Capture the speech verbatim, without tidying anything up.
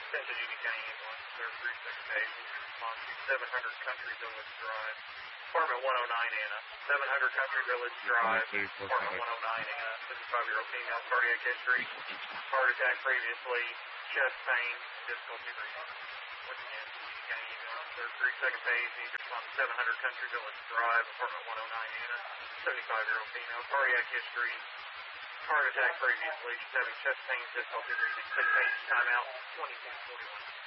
Attention Union County ambulance, third three second days, response to seven hundred Country Village Drive, apartment one oh nine, Anna. seven hundred Country Village Drive, apartment one oh nine, Anna. fifty-five-year-old female, cardiac history, heart attack previously, chest pain, difficulty breathing. Once again, Union County ambulance, third three second days, needs response to seven hundred Country Village Drive, apartment one oh nine, Anna. seventy-five-year-old female, cardiac history, heart attack previously, she's having chest pain, difficulty breathing, six eight, timeout, twenty-two forty-one.